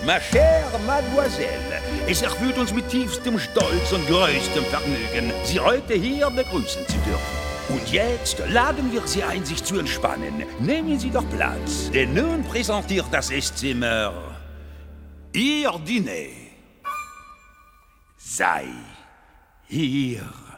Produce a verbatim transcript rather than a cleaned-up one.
Ma chère Mademoiselle, es erfüllt uns mit tiefstem Stolz und größtem Vergnügen, Sie heute hier begrüßen zu dürfen. Und jetzt laden wir Sie ein, sich zu entspannen. Nehmen Sie doch Platz, denn nun präsentiert das Esszimmer Ihr Diner. Sei hier.